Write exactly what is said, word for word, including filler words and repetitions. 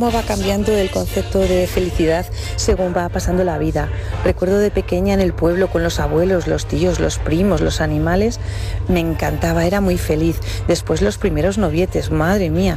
Cómo va cambiando el concepto de felicidad según va pasando la vida. Recuerdo de pequeña en el pueblo con los abuelos, los tíos, los primos, los animales, me encantaba, era muy feliz. Después los primeros novietes, madre mía,